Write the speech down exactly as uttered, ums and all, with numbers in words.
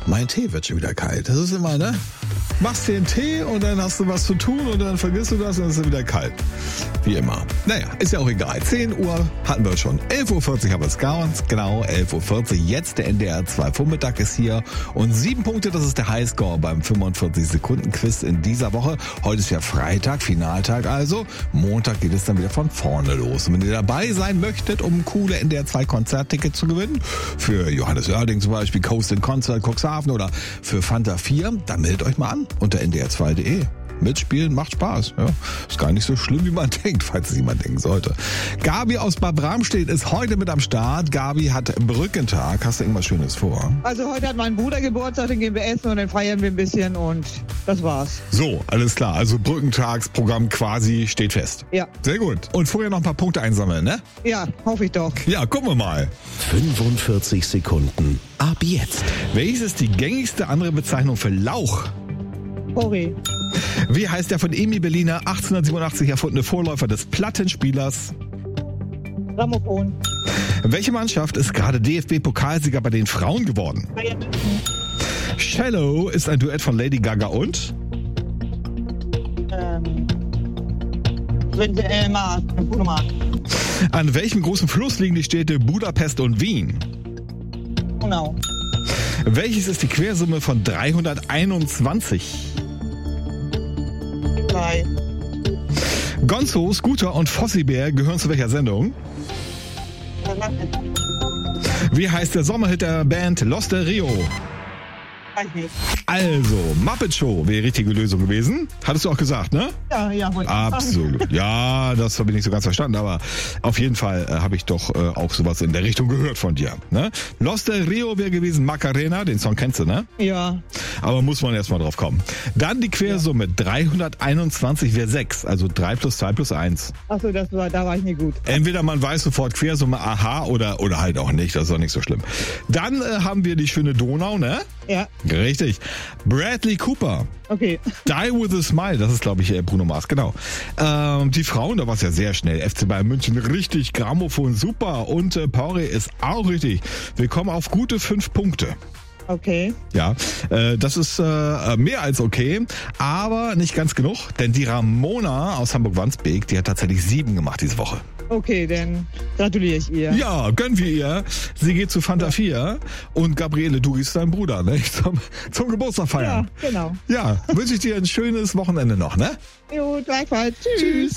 Mein Tee wird schon wieder kalt. Das ist immer, ne? Machst dir einen Tee und dann hast du was zu tun und dann vergisst du das und dann ist es wieder kalt. Wie immer. Naja, ist ja auch egal. zehn Uhr hatten wir schon. elf Uhr vierzig haben wir es ganz genau. elf Uhr vierzig. Jetzt der N D R zwei Vormittag ist hier. Und sieben Punkte, das ist der Highscore beim fünfundvierzig Sekunden Quiz in dieser Woche. Heute ist ja Freitag, Finaltag also. Montag geht es dann wieder von vorne los. Und wenn ihr dabei sein möchtet, um coole N D R zwei Konzerttickets zu gewinnen, für Johannes Oerding zum Beispiel, Coast in Concert, Cuxhaven oder für Fanta vier, dann meldet euch mal an unter n d r zwei punkt d e. Mitspielen macht Spaß. Ja, ist gar nicht so schlimm, wie man denkt, falls es jemand denken sollte. Gabi aus Bad Bramstedt ist heute mit am Start. Gabi hat Brückentag. Hast du irgendwas Schönes vor? Also heute hat mein Bruder Geburtstag, den gehen wir essen und dann feiern wir ein bisschen und das war's. So, alles klar. Also Brückentagsprogramm quasi steht fest. Ja. Sehr gut. Und vorher noch ein paar Punkte einsammeln, ne? Ja, hoffe ich doch. Ja, gucken wir mal. fünfundvierzig Sekunden. Ab jetzt. Welches ist die gängigste andere Bezeichnung für Lauch? Sorry. Wie heißt der von Emil Berliner achtzehnhundertsiebenundachtzig erfundene Vorläufer des Plattenspielers? Grammophon. Welche Mannschaft ist gerade D F B-Pokalsieger bei den Frauen geworden? Bayern München. Shallow ist ein Duett von Lady Gaga und? Ähm. Wenn, äh, Mars. Bruno Mars. An welchem großen Fluss liegen die Städte Budapest und Wien? Genau. Welches ist die Quersumme von dreihunderteinundzwanzig? Drei. Gonzo, Scooter und Fossibär gehören zu welcher Sendung? Wie heißt der Sommerhit der Band Los del Rio? Weiß nicht. Also, Muppet Show wäre die richtige Lösung gewesen. Hattest du auch gesagt, ne? Ja, ja, wohl. Absolut. Ja, das habe ich nicht so ganz verstanden, aber auf jeden Fall äh, habe ich doch äh, auch sowas in der Richtung gehört von dir. Ne? Los del Rio wäre gewesen Macarena, den Song kennst du, ne? Ja. Aber muss man erst mal drauf kommen. Dann die Quersumme, dreihunderteinundzwanzig wäre sechs, also drei plus zwei plus eins. Achso, das war, da war ich nicht gut. Entweder man weiß sofort Quersumme, aha, oder, oder halt auch nicht, das ist auch nicht so schlimm. Dann äh, haben wir die schöne Donau, ne? Ja. Richtig. Bradley Cooper. Okay. Die with a Smile, das ist glaube ich Bruno Mars, genau. Ähm, die Frauen, da war es ja sehr schnell. F C Bayern München, richtig. Grammophon, super. Und äh, Pauli ist auch richtig. Wir kommen auf gute fünf Punkte. Okay. Ja, äh, das ist äh, mehr als okay, aber nicht ganz genug, denn die Ramona aus Hamburg-Wandsbek, die hat tatsächlich sieben gemacht diese Woche. Okay, dann gratuliere ich ihr. Ja, gönnen wir ihr. Sie geht zu Fanta vier und Gabriele, du gehst deinem Bruder, ne? Zum, zum Geburtstag feiern. Ja, genau. Ja, wünsche ich dir ein schönes Wochenende noch, ne? Jo, gleichfalls. Tschüss. Tschüss.